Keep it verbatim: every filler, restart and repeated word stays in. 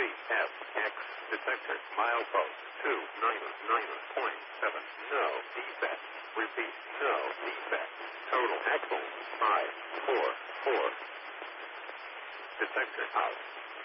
F, X, detector, milepost, two nine nine point seven, no defect. Repeat, no defect. Total axle, five four four. Detector out.